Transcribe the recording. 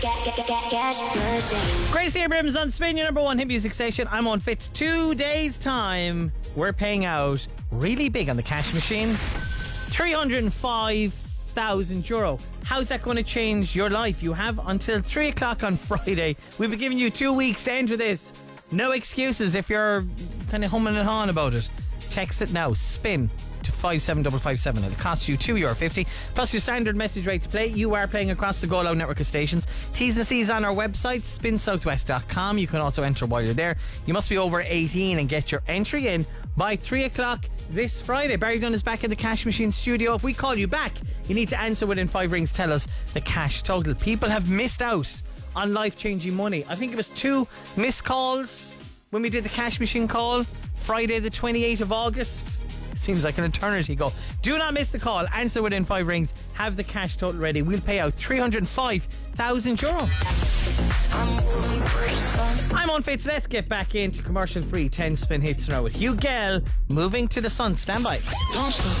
Gracie Abrams on Spin, your number one hit music station. I'm on Fitz. 2 days' time, we're paying out really big on the cash machine. €305,000. How's that going to change your life? You have until 3 o'clock on Friday. We've been giving you 2 weeks to enter this. No excuses if you're kind of humming and hawing about it. Text it now. Spin to 57557. It'll cost you €2.50 plus your standard message rate to play. You are playing across the Go Loud network of stations. T's and C's on our website, spinsouthwest.com. You can also enter while you're there. You must be over 18 and get your entry in by 3 o'clock this Friday. Barry Dunn is back in the cash machine studio. If we call you back, you need to answer within 5 rings. Tell us the cash total. People have missed out on life-changing money. I think it was 2 missed calls when we did the cash machine call Friday the 28th of August. Seems like an eternity ago. Do not miss the call. Answer within 5 rings. Have the cash total ready. We'll pay out €305,000. I'm on Fitz. Let's get back into commercial free 10 spin hits now with Hugh Gell. Moving to the Sun. Stand by. Don't stop.